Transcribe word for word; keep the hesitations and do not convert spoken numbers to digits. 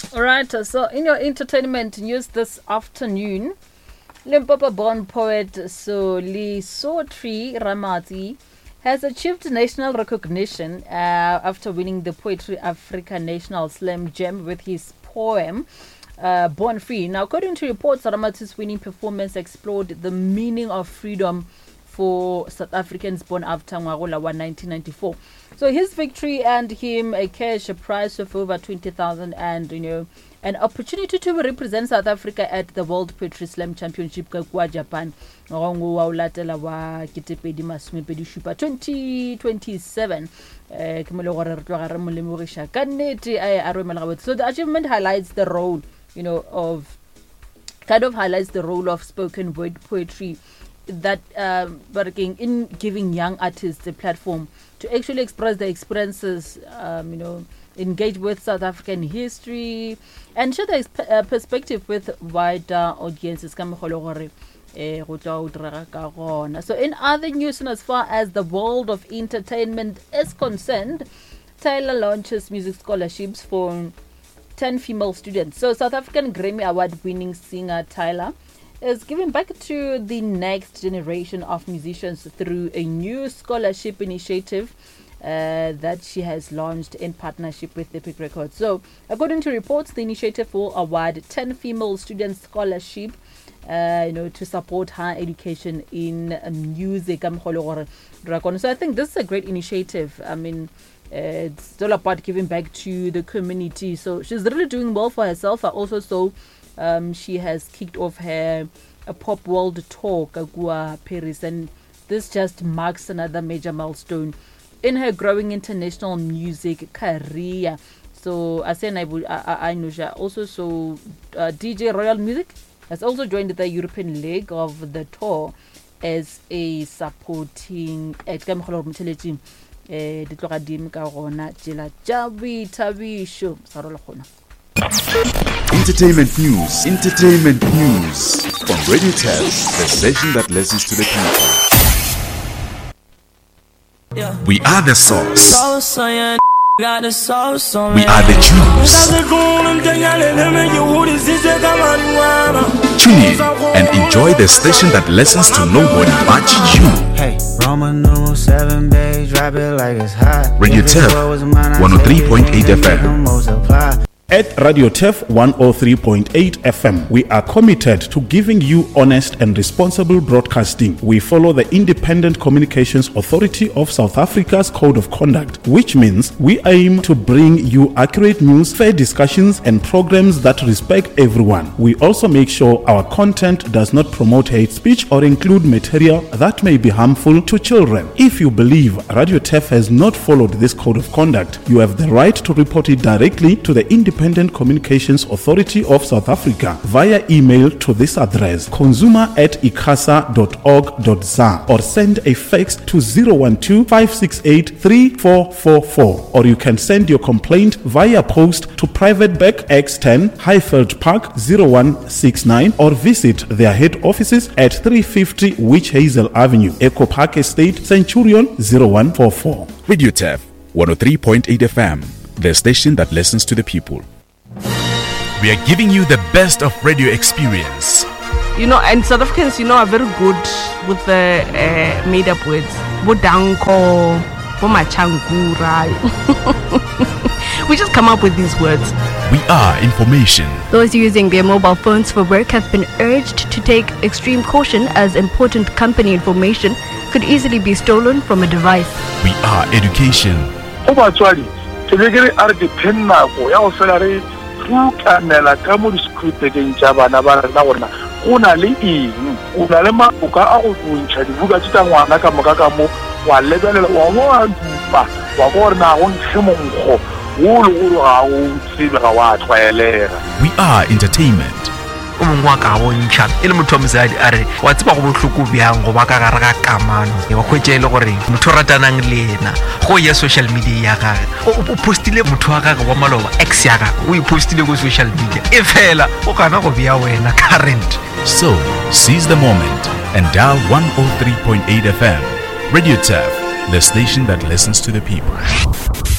All right, so in your entertainment news this afternoon, Limpopo-born poet Solisotri Ramatsi has achieved national recognition uh, after winning the Poetry Africa National Slam Jam with his poem uh, Born Free. Now, according to reports, Ramatsi's winning performance explored the meaning of freedom for South Africans born after Ngwagola nineteen ninety-four. So his victory earned him a cash prize of over twenty thousand and, you know, an opportunity to represent South Africa at the World Poetry Slam Championship kwa Japan twenty twenty-seven. So the achievement highlights the role, you know, of kind of highlights the role of spoken word poetry that um, working in giving young artists a platform to actually express their experiences, um, you know, engage with South African history and share their uh, perspective with wider audiences. So in other news, and as far as the world of entertainment is concerned, Tyler launches music scholarships for ten female students. So South African Grammy Award winning singer Tyler is giving back to the next generation of musicians through a new scholarship initiative uh, that she has launched in partnership with Epic Records. So, according to reports, the initiative will award ten female students scholarship, uh, you know, to support her education in uh, music. So, I think this is a great initiative. I mean, uh, it's all about giving back to the community. So, she's really doing well for herself. I also saw Um, she has kicked off her a pop world tour, Kagua Paris, and this just marks another major milestone in her growing international music career. So, Asen Ainusha also saw uh, D J Royal Music has also joined the European leg of the tour as a supporting act. Entertainment news, entertainment news on Radio T E F, the station that listens to the people. Yeah. We are the source. We are the Jews. Tune in and enjoy the station that listens to nobody but you. Hey, Roman numeral seven, babe, drop it like it's hot. Radio T E F, one oh three point eight F M. At Radio T E F one oh three point eight F M, we are committed to giving you honest and responsible broadcasting. We follow the Independent Communications Authority of South Africa's Code of Conduct, which means we aim to bring you accurate news, fair discussions, and programs that respect everyone. We also make sure our content does not promote hate speech or include material that may be harmful to children. If you believe Radio T E F has not followed this Code of Conduct, you have the right to report it directly to the Independent Independent Communications Authority of South Africa via email to this address consumer at icasa dot org dot za or send a fax to zero one two, five six eight, three four four four, or you can send your complaint via post to Private Back X ten, Highfield Park zero one six nine, or visit their head offices at three fifty Witch Hazel Avenue, Echo Park Estate, Centurion zero one four four. Radio T E F one oh three point eight F M, the station that listens to the people. We are giving you the best of radio experience. You know, and South Africans, you know, are very good with the uh, made-up words. Bodanko, bomachangura. We just come up with these words. We are information. Those using their mobile phones for work have been urged to take extreme caution as important company information could easily be stolen from a device. We are education. Telegere are the penna go ya o fela re fukanela ka mo diskripteng tsa bana ba rena gona gona le eng una le mabuka a go ntšha dibuka tsa ngwana ka moka ka mo wa lebelela wa mo a dupa wa go rena go ntshemonggo wo lo go ga o tsebega wa tshwaelega. We are entertainment. O mongwa ka bontšha e le motho mosadi a re wa tseba go bohloko bjang go ba ka gare ga kamano e go khwetse le gore motho ratanang le ena go ya social media ya gagwe o postile motho wa gagwe wa maloba ex ya gagwe o e postile go social media e fela o kana go bia wena current. So seize the moment and dial one oh three point eight F M. Radio T E F, the station that listens to the people.